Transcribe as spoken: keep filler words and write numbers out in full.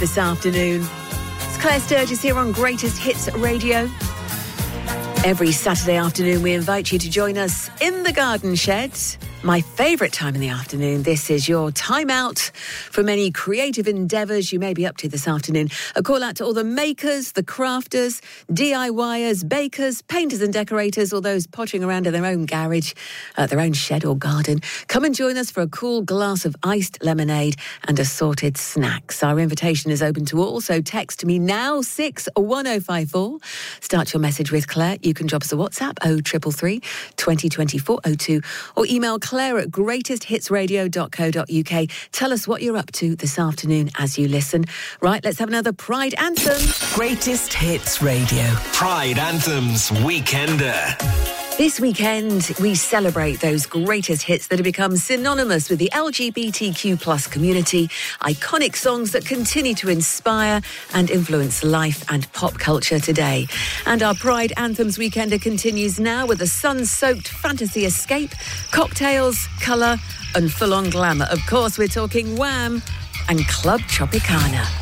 this afternoon. It's Claire Sturgis here on Greatest Hits Radio. Every Saturday afternoon, we invite you to join us in the garden shed. My favourite time in the afternoon. This is your time out from any creative endeavours you may be up to this afternoon. A call out to all the makers, the crafters, DIYers, bakers, painters and decorators, or those pottering around in their own garage, uh, their own shed or garden. Come and join us for a cool glass of iced lemonade and assorted snacks. Our invitation is open to all, so text me now, six one oh five four. Start your message with Claire. You can drop us a WhatsApp, oh three three three, twenty twenty-four oh two, or email Claire at greatest hits radio dot co dot uk. Tell us what you're up to this afternoon as you listen. Right, let's have another Pride Anthem. Greatest Hits Radio. Pride Anthems Weekender. This weekend, we celebrate those greatest hits that have become synonymous with the L G B T Q plus community, iconic songs that continue to inspire and influence life and pop culture today. And our Pride Anthems Weekender continues now with a sun-soaked fantasy escape, cocktails, colour and full-on glamour. Of course, we're talking Wham! And Club Tropicana.